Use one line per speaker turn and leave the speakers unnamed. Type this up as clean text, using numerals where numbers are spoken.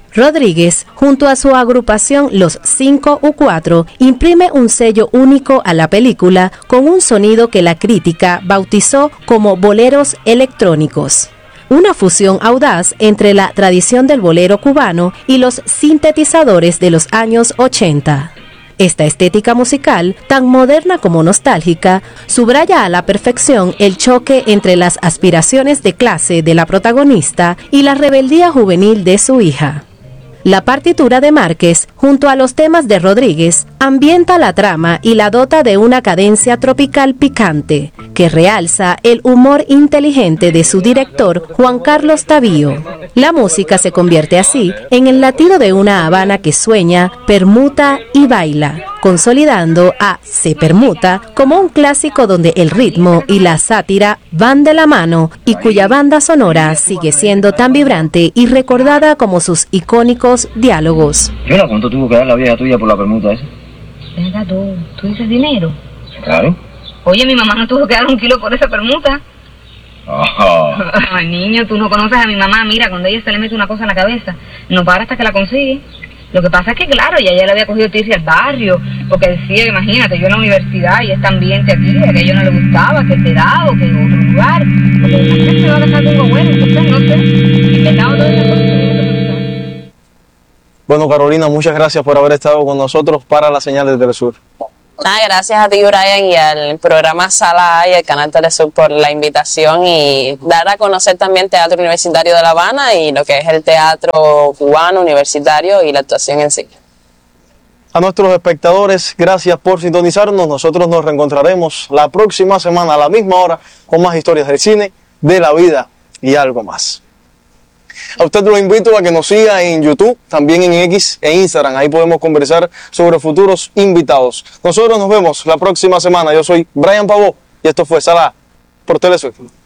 Rodríguez, junto a su agrupación Los 5U4, imprime un sello único a la película con un sonido que la crítica bautizó como boleros electrónicos. Una fusión audaz entre la tradición del bolero cubano y los sintetizadores de los años 80. Esta estética musical, tan moderna como nostálgica, subraya a la perfección el choque entre las aspiraciones de clase de la protagonista y la rebeldía juvenil de su hija. La partitura de Márquez, junto a los temas de Rodríguez, ambienta la trama y la dota de una cadencia tropical picante, que realza el humor inteligente de su director, Juan Carlos Tavío. La música se convierte así en el latido de una Habana que sueña, permuta y baila, consolidando a Se Permuta como un clásico donde el ritmo y la sátira van de la mano y cuya banda sonora sigue siendo tan vibrante y recordada como sus icónicos diálogos.
Yola, ¿cuánto tuvo que dar la vieja tuya por la permuta esa?
Venga tú dices dinero.
Claro.
Oye, mi mamá no tuvo que dar 1 kilo por esa permuta.
Oh.
Ay, niño, tú no conoces a mi mamá. Mira, cuando ella se le mete una cosa en la cabeza, no para hasta que la consigue. Lo que pasa es que, claro, ya ella le había cogido tirria al barrio, porque decía, imagínate, yo en la universidad y este ambiente aquí, que a ella no le gustaba, que te dado, que en otro lugar. Porque se va a casar con un bueno, entonces no sé, inventado todo eso.
Bueno, Carolina, muchas gracias por haber estado con nosotros para las señales del sur.
Nada, gracias a ti, Brian, y al programa Sala A y al canal Telesur por la invitación y dar a conocer también Teatro Universitario de La Habana y lo que es el teatro cubano universitario y la actuación en sí.
A nuestros espectadores, gracias por sintonizarnos. Nosotros nos reencontraremos la próxima semana a la misma hora con más historias del cine, de la vida y algo más. A usted lo invito a que nos siga en YouTube, también en X e Instagram. Ahí podemos conversar sobre futuros invitados. Nosotros nos vemos la próxima semana. Yo soy Brian Pavó y esto fue Sala por Telesur.